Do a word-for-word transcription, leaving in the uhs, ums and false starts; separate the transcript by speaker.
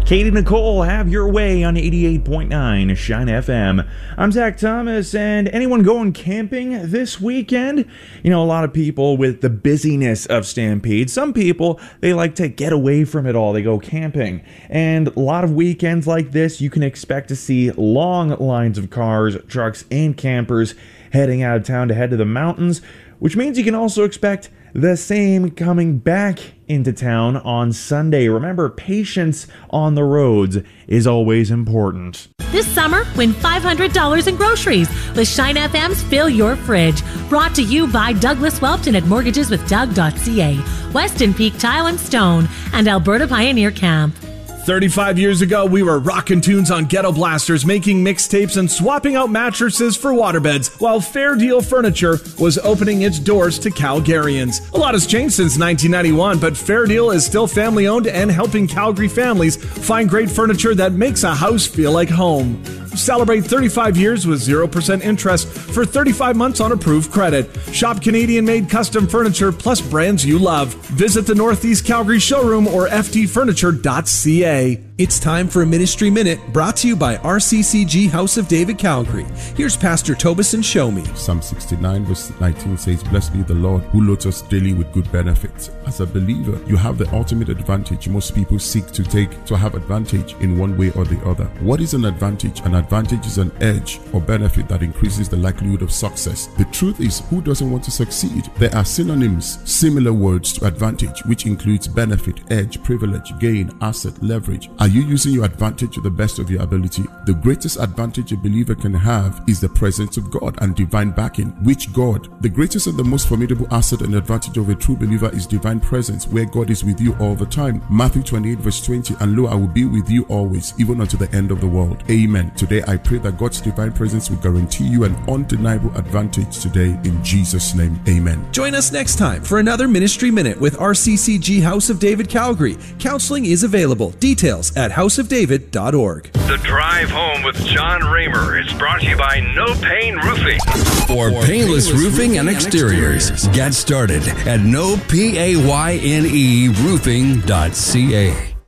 Speaker 1: Katie Nicole, have your way on eighty-eight point nine Shine F M. I'm Zach Thomas, and anyone going camping this weekend? You know, a lot of people with the busyness of Stampede, some people, they like to get away from it all. They go camping. And a lot of weekends like this, you can expect to see long lines of cars, trucks, and campers heading out of town to head to the mountains, which means you can also expect the same coming back into town on Sunday. Remember, patience on the roads is always important.
Speaker 2: This summer, win five hundred dollars in groceries with Shine F M's Fill Your Fridge. Brought to you by Douglas Welpton at mortgages with doug dot c a, Weston Peak Tile and Stone, and Alberta Pioneer Camp.
Speaker 3: thirty-five years ago, we were rockin' tunes on Ghetto Blasters, making mixtapes and swapping out mattresses for waterbeds, while Fair Deal Furniture was opening its doors to Calgarians. A lot has changed since nineteen ninety-one, but Fair Deal is still family-owned and helping Calgary families find great furniture that makes a house feel like home. Celebrate thirty-five years with zero percent interest for thirty-five months on approved credit. Shop Canadian-made custom furniture plus brands you love. Visit the Northeast Calgary showroom or f t furniture dot c a.
Speaker 4: It's time for a Ministry Minute, brought to you by R C C G House of David Calgary. Here's Pastor Tobison Show Me.
Speaker 5: Psalm sixty-nine verse nineteen says, "Blessed be the Lord who loads us daily with good benefits." As a believer, you have the ultimate advantage most people seek to take to have advantage in one way or the other. What is an advantage? An advantage is an edge or benefit that increases the likelihood of success. The truth is, who doesn't want to succeed? There are synonyms, similar words to advantage, which includes benefit, edge, privilege, gain, asset, leverage. Are you using your advantage to the best of your ability? The greatest advantage a believer can have is the presence of God and divine backing. Which God? The greatest and the most formidable asset and advantage of a true believer is divine presence, where God is with you all the time. Matthew twenty-eight verse twenty, "And lo, I will be with you always, even unto the end of the world." Amen. Today I pray that God's divine presence will guarantee you an undeniable advantage today, in Jesus' name. Amen.
Speaker 4: Join us next time for another Ministry Minute with R C C G House of David Calgary. Counseling is available. Details at house of david dot org.
Speaker 6: The Drive Home with John Raymer is brought to you by No Pain Roofing.
Speaker 7: For painless roofing and exteriors, get started at no payne roofing dot c a.